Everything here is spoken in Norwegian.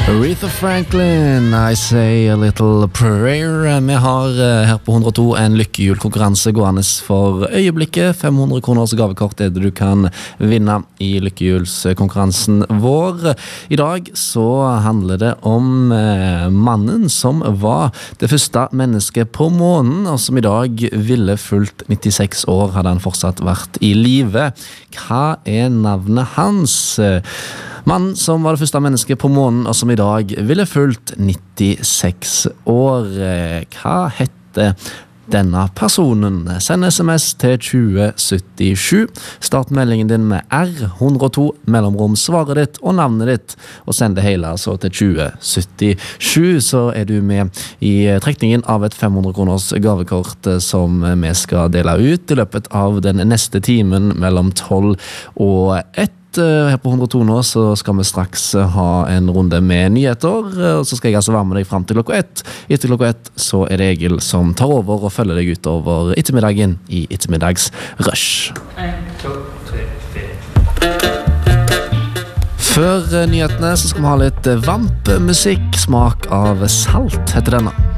Aretha Franklin, I say a little prayer. Vi har her på 102 en lykkehjulkonkurranse gående for øyeblikket. 500 kroners gavekort er det du kan vinne i lykkehjulskonkurransen vår. I dag så handler det om mannen som var det første mennesket på månen, og som i dag ville fulgt 96 år, hadde han fortsatt vært i live. Hva er navnet hans? Mannen som var det første mennesket på månen, og som i dag ville fulgt 96 år. Hva heter denne personen? Send SMS til 2077. Start meldingen din med R102, mellomrom svaret ditt og navnet ditt, og send det hele altså til 2077, så er du med i trekningen av et 500 kroners gavekort som vi skal dele ut i løpet av den neste timen mellom 12 og 1. Her på 102 nå så skal vi straks ha en runde med nyheter, og så skal jeg altså være med deg frem til klokka 1. Etter klokka 1 så er det Egil som tar over og følger deg utover ettermiddagen i ettermiddagsrush. 1, 2, 3, 4. Før nyhetene så skal vi ha litt vampmusikk. Smak av salt heter denne.